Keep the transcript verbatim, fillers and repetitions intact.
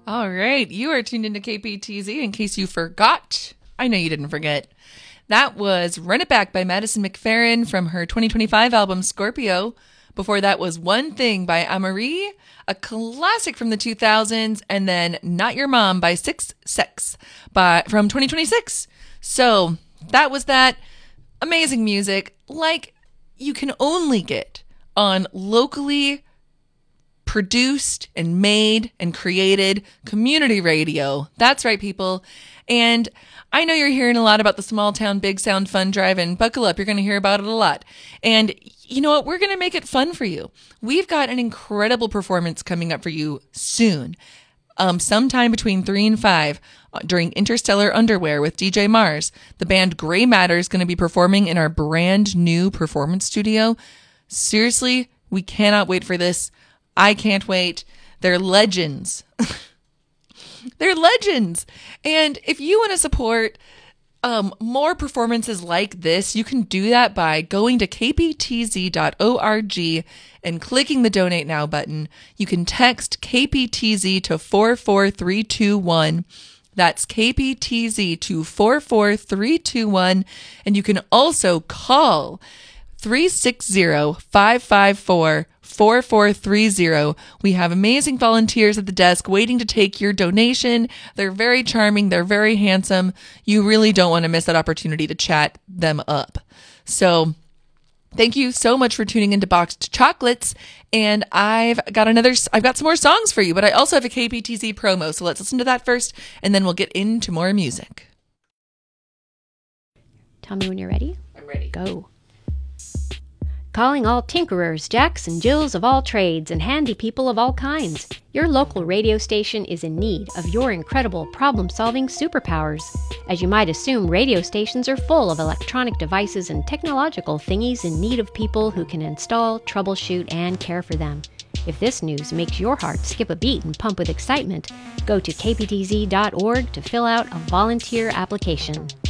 All right. You are tuned into K P T Z in case you forgot. I know you didn't forget. That was Run It Back by Madison McFerrin from her twenty twenty-five album Scorpio. Before that was One Thing by Amarie, a classic from the two thousands, and then Not Your Mom by Six Sex by, from twenty twenty-six. So that was that. Amazing music like you can only get on locally produced and made and created community radio. That's right, people. And I know you're hearing a lot about the Small Town Big Sound Fun Drive, and buckle up, you're going to hear about it a lot. And you know what? We're going to make it fun for you. We've got an incredible performance coming up for you soon. Um, sometime between three and five uh, during Interstellar Underwear with D J Mars. The band Grey Matter is going to be performing in our brand new performance studio. Seriously, we cannot wait for this. I can't wait. They're legends. They're legends. And if you want to support um, more performances like this, you can do that by going to k p t z dot org and clicking the Donate Now button. You can text K P T Z to four four three two one. That's K P T Z to four four three two one. And you can also call three six zero, five five four, four four three zero. We have amazing volunteers at the desk waiting to take your donation. They're very charming. They're very handsome. You really don't want to miss that opportunity to chat them up. So thank you so much for tuning into Boxed Chocolates. And I've got another, I've got some more songs for you, but I also have a K P T Z promo. So let's listen to that first, and then we'll get into more music. Tell me when you're ready. I'm ready. Go. Calling all tinkerers, jacks, and jills of all trades, and handy people of all kinds. Your local radio station is in need of your incredible problem-solving superpowers. As you might assume, radio stations are full of electronic devices and technological thingies in need of people who can install, troubleshoot, and care for them. If this news makes your heart skip a beat and pump with excitement, go to k p t z dot org to fill out a volunteer application.